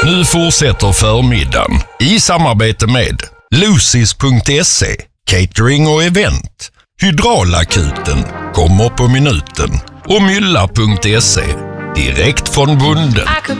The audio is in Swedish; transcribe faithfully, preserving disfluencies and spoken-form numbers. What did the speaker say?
Nu fortsätter förmiddagen i samarbete med Lucis punkt se, catering och event. Hydraulakuten kommer på minuten och Mylla punkt se, direkt från bonden.